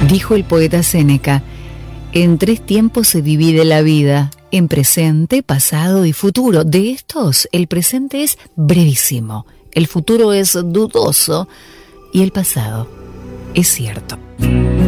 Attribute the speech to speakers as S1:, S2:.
S1: Dijo el poeta Séneca: en 3 tiempos se divide la vida, en presente, pasado y futuro. De estos, el presente es brevísimo, el futuro es dudoso y el pasado es cierto.